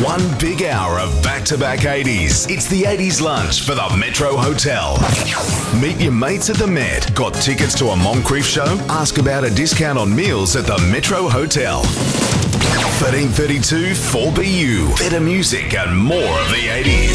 One big hour of back-to-back 80s. It's the 80s lunch for the Metro Hotel. Meet your mates at the Met. Got tickets to a Moncrief show? Ask about a discount on meals at the Metro Hotel. 1332 4BU. Better music and more of the 80s.